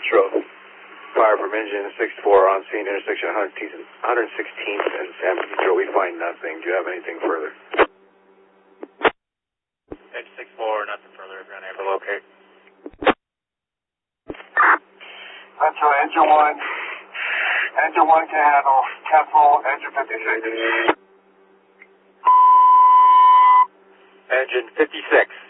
Metro. Fire from engine 64 on scene, intersection 116th and San Pedro. We find nothing. Do you have anything further? Edge 64, nothing further. We're unable to locate. Metro, engine 1. Engine 1 can handle. Cancel engine 56. Engine 56.